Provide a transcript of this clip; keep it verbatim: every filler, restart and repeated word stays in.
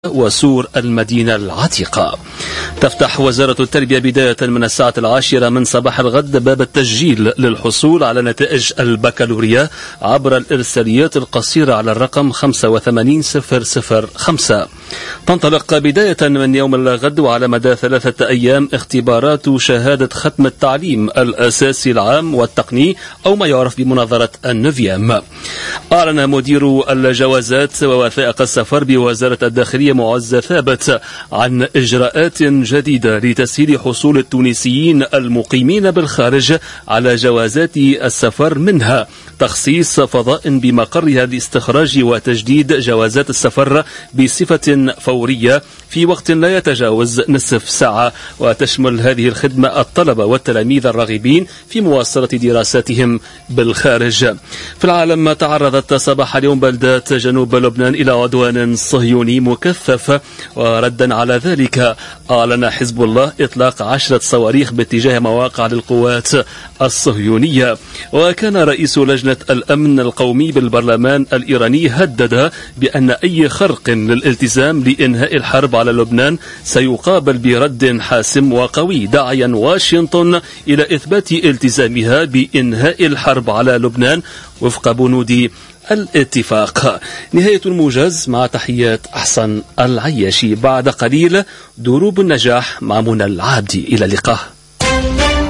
وسور المدينة العتيقة. تفتح وزارة التربية بداية من الساعة العاشرة من صباح الغد باب التسجيل للحصول على نتائج البكالوريا عبر الإرساليات القصيرة على الرقم خمسة وثمانين صفر صفر خمسة. تنطلق بداية من يوم الغد وعلى مدى ثلاثة أيام اختبارات شهادة ختم التعليم الأساسي العام والتقني أو ما يعرف بمناظرة النوفيام. أعلن مدير الجوازات ووثائق السفر بوزارة الداخلية معز ثابت عن إجراءات جديدة لتسهيل حصول التونسيين المقيمين بالخارج على جوازات السفر، منها تخصيص فضاء بمقرها لاستخراج وتجديد جوازات السفر بصفة فورية في وقت لا يتجاوز نصف ساعة، وتشمل هذه الخدمة الطلبة والتلاميذ الراغبين في مواصلة دراساتهم بالخارج. في العالم، تعرضت صباح اليوم بلدات جنوب لبنان إلى عدوان صهيوني مكثف، وردا على ذلك أعلن حزب الله إطلاق عشرة صواريخ باتجاه مواقع للقوات الصهيونية. وكان رئيس لجنة الأمن القومي بالبرلمان الإيراني هدد بأن أي خرق للالتزام لإنهاء الحرب على لبنان سيقابل برد حاسم وقوي، داعيا واشنطن إلى إثبات التزامها بإنهاء الحرب على لبنان وفق بنود الاتفاق. نهاية الموجز، مع تحيات أحسن العياشي. بعد قليل دروب النجاح مع منى العابدي. إلى اللقاء.